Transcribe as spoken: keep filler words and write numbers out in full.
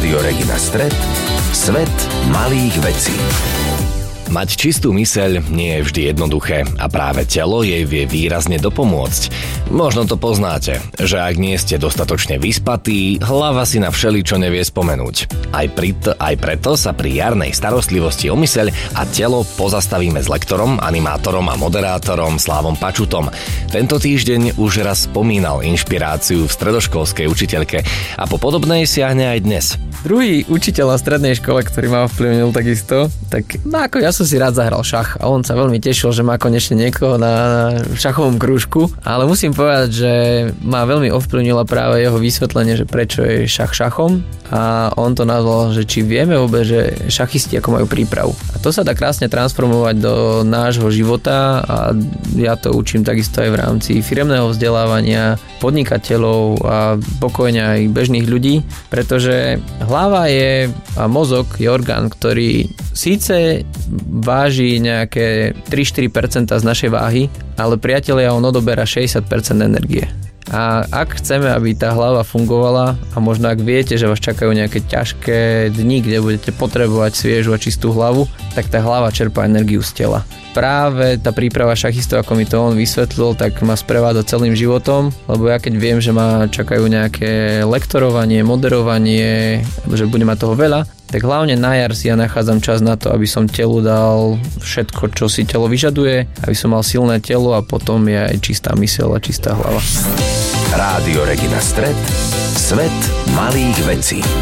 Rádio Regina Stret, svet malých vecí. Mať čistú myseľ nie je vždy jednoduché a práve telo jej vie výrazne dopomôcť. Možno to poznáte, že ak nie ste dostatočne vyspatí, hlava si na všeličo nevie spomenúť. Aj, prit, aj preto sa pri jarnej starostlivosti o myseľ a telo pozastavíme s lektorom, animátorom a moderátorom Slávom Pačutom. Tento týždeň už raz spomínal inšpiráciu v stredoškolskej učiteľke a po podobnej siahne aj dnes. Druhý učiteľ na strednej škole, ktorý ma ovplyvnil takisto, tak no ako ja som si rád zahral šach a on sa veľmi tešil, že má konečne niekoho na šachovom krúžku, ale musím povedať, že ma veľmi ovplyvnilo práve jeho vysvetlenie, že prečo je šach šachom a on to nazval, že či vieme vôbec, že šachisti ako majú prípravu. A to sa dá krásne transformovať do nášho života a ja to učím takisto aj v rámci firemného vzdelávania, podnikateľov a pokojne aj bežných ľudí, pretože hlava je a mozog je orgán, ktorý síce váži nejaké tri až štyri percentá z našej váhy, ale priatelia, on odoberá šesťdesiat percent energie. A ak chceme, aby tá hlava fungovala a možno ak viete, že vás čakajú nejaké ťažké dni, kde budete potrebovať sviežu a čistú hlavu, tak tá hlava čerpá energiu z tela. Práve tá príprava šachistov, ako mi to on vysvetlil, tak ma sprevádza celým životom, lebo ja keď viem, že ma čakajú nejaké lektorovanie, moderovanie, že budem mať toho veľa, tak hlavne na jar si ja nachádzam čas na to, aby som telu dal všetko, čo si telo vyžaduje, aby som mal silné telo a potom je aj čistá myseľ a čistá hlava. Rádio Regina Stret, svet malých vecí.